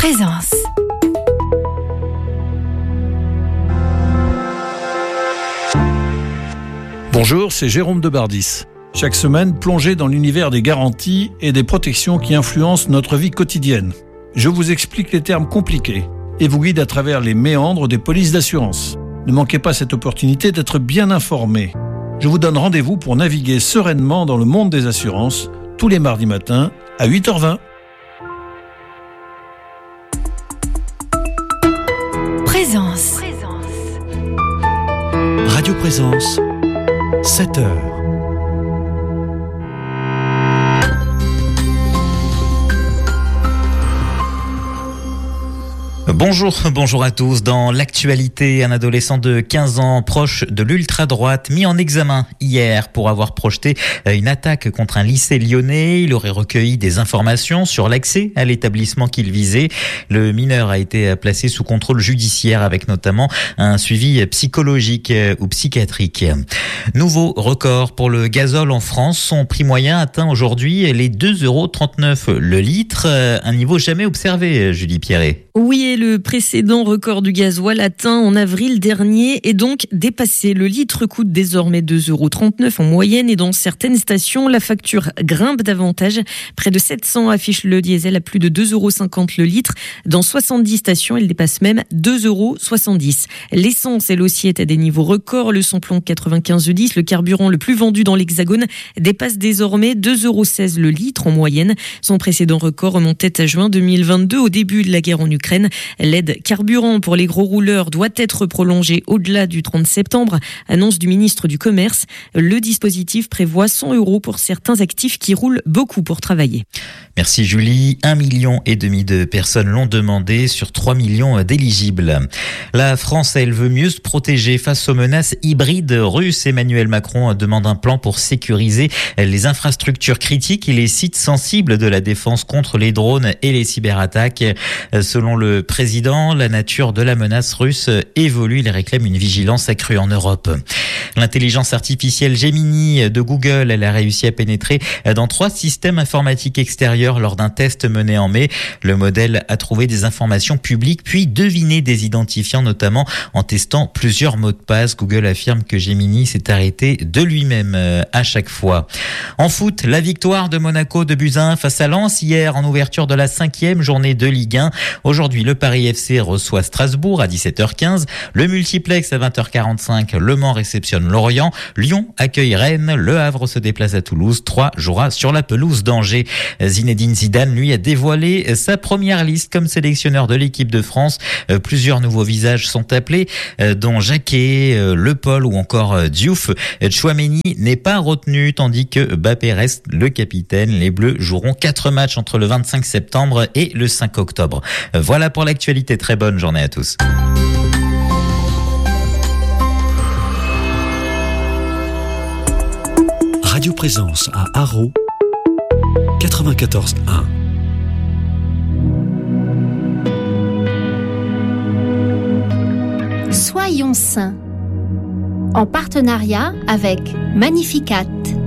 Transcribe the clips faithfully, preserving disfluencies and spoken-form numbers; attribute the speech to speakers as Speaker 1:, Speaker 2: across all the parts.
Speaker 1: Présence.
Speaker 2: Bonjour, c'est Jérôme de Bardis. Chaque semaine, plongez dans l'univers des garanties et des protections qui influencent notre vie quotidienne. Je vous explique les termes compliqués et vous guide à travers les méandres des polices d'assurance. Ne manquez pas cette opportunité d'être bien informé. Je vous donne rendez-vous pour naviguer sereinement dans le monde des assurances tous les mardis matins à huit heures vingt.
Speaker 1: Présence.
Speaker 3: Radio Présence, sept heures.
Speaker 4: Bonjour, bonjour à tous. Dans l'actualité, un adolescent de quinze ans proche de l'ultra-droite mis en examen hier pour avoir projeté une attaque contre un lycée lyonnais. Il aurait recueilli des informations sur l'accès à l'établissement qu'il visait. Le mineur a été placé sous contrôle judiciaire avec notamment un suivi psychologique ou psychiatrique. Nouveau record pour le gazole en France. Son prix moyen atteint aujourd'hui les deux euros trente-neuf le litre, un niveau jamais observé, Julie Pierret.
Speaker 5: Oui, et le précédent record du gasoil atteint en avril dernier est donc dépassé. Le litre coûte désormais deux euros trente-neuf en moyenne et dans certaines stations, la facture grimpe davantage. Près de sept cents affichent le diesel à plus de deux euros cinquante le litre. Dans soixante-dix stations, il dépasse même deux euros soixante-dix. L'essence, elle aussi, est à des niveaux records. Le samplon quatre-vingt-quinze dix, le carburant le plus vendu dans l'Hexagone, dépasse désormais deux euros seize le litre en moyenne. Son précédent record remontait à juin deux mille vingt-deux, au début de la guerre en Ukraine. L'aide carburant pour les gros rouleurs doit être prolongée au-delà du trente septembre, annonce du ministre du Commerce. Le dispositif prévoit cent euros pour certains actifs qui roulent beaucoup pour travailler.
Speaker 4: Merci Julie. Un million et demi de personnes l'ont demandé sur trois millions d'éligibles. La France, elle veut mieux se protéger face aux menaces hybrides russes. Emmanuel Macron demande un plan pour sécuriser les infrastructures critiques et les sites sensibles de la défense contre les drones et les cyberattaques. Selon le président, la nature de la menace russe évolue. Il réclame une vigilance accrue en Europe. L'intelligence artificielle Gemini de Google, elle a réussi à pénétrer dans trois systèmes informatiques extérieurs lors d'un test mené en mai. Le modèle a trouvé des informations publiques puis deviné des identifiants, notamment en testant plusieurs mots de passe. Google affirme que Gemini s'est arrêté de lui-même à chaque fois. En foot, la victoire de Monaco de buts à un face à Lens hier en ouverture de la cinquième journée de Ligue un. Aujourd'hui, le Paris F C reçoit Strasbourg à dix-sept heures quinze. Le multiplex à vingt heures quarante-cinq. Le Mans réceptionne Lorient. Lyon accueille Rennes. Le Havre se déplace à Toulouse. Troyes jouera sur la pelouse d'Angers. Zinedine Zidane, lui, a dévoilé sa première liste comme sélectionneur de l'équipe de France. Plusieurs nouveaux visages sont appelés, dont Jacquet, Le Paul ou encore Diouf. Tchouaméni n'est pas retenu, tandis que Mbappé reste le capitaine. Les Bleus joueront quatre matchs entre le vingt-cinq septembre et le cinq octobre. Voilà pour l'actualité. Très bonne journée à tous.
Speaker 3: Radio Présence à Haro, quatre-vingt-quatorze un.
Speaker 6: Soyons sains, en partenariat avec Magnificat.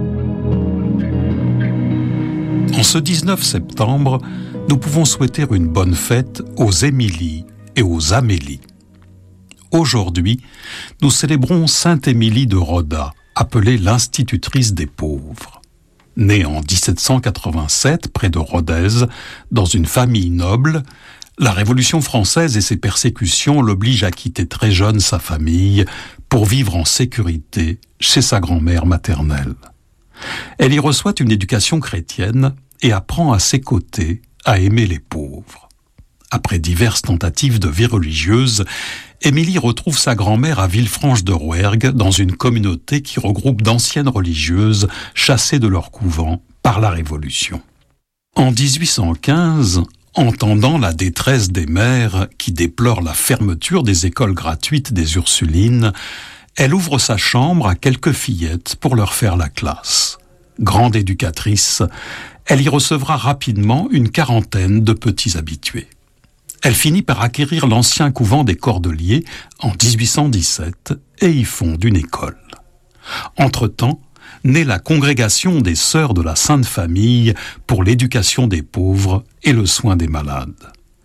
Speaker 7: En ce dix-neuf septembre, nous pouvons souhaiter une bonne fête aux Émilie et aux Amélie. Aujourd'hui, nous célébrons Sainte Émilie de Roda, appelée l'institutrice des pauvres. Née en dix-sept cent quatre-vingt-sept près de Rodez, dans une famille noble, la Révolution française et ses persécutions l'obligent à quitter très jeune sa famille pour vivre en sécurité chez sa grand-mère maternelle. Elle y reçoit une éducation chrétienne et apprend à ses côtés à aimer les pauvres. Après diverses tentatives de vie religieuse, Émilie retrouve sa grand-mère à Villefranche-de-Rouergue dans une communauté qui regroupe d'anciennes religieuses chassées de leur couvent par la Révolution. En dix-huit cent quinze, entendant la détresse des mères qui déplorent la fermeture des écoles gratuites des Ursulines, elle ouvre sa chambre à quelques fillettes pour leur faire la classe. Grande éducatrice, elle y recevra rapidement une quarantaine de petits habitués. Elle finit par acquérir l'ancien couvent des Cordeliers en dix-huit cent dix-sept et y fonde une école. Entre-temps, naît la congrégation des Sœurs de la Sainte Famille pour l'éducation des pauvres et le soin des malades.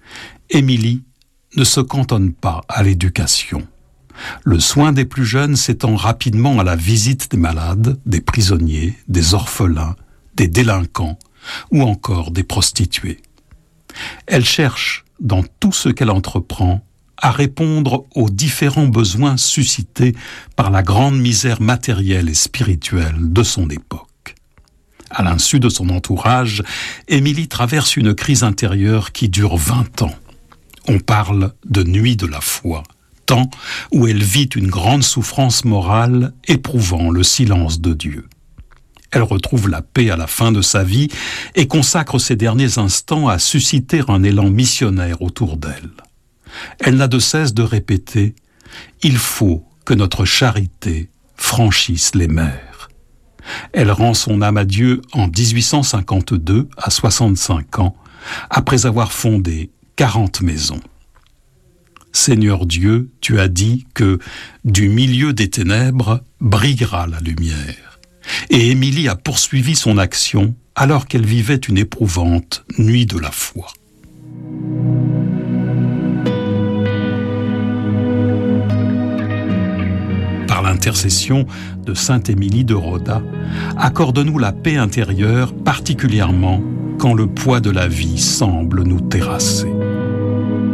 Speaker 7: Émilie ne se cantonne pas à l'éducation. Le soin des plus jeunes s'étend rapidement à la visite des malades, des prisonniers, des orphelins, des délinquants ou encore des prostituées. Elle cherche, dans tout ce qu'elle entreprend, à répondre aux différents besoins suscités par la grande misère matérielle et spirituelle de son époque. À l'insu de son entourage, Émilie traverse une crise intérieure qui dure vingt ans. On parle de nuit de la foi, temps où elle vit une grande souffrance morale, éprouvant le silence de Dieu. Elle retrouve la paix à la fin de sa vie et consacre ses derniers instants à susciter un élan missionnaire autour d'elle. Elle n'a de cesse de répéter « Il faut que notre charité franchisse les mers ». Elle rend son âme à Dieu en dix-huit cent cinquante-deux, à soixante-cinq ans, après avoir fondé quarante maisons. Seigneur Dieu, tu as dit que du milieu des ténèbres brillera la lumière. Et Émilie a poursuivi son action alors qu'elle vivait une éprouvante nuit de la foi. Par l'intercession de sainte Émilie de Roda, accorde-nous la paix intérieure, particulièrement quand le poids de la vie semble nous terrasser.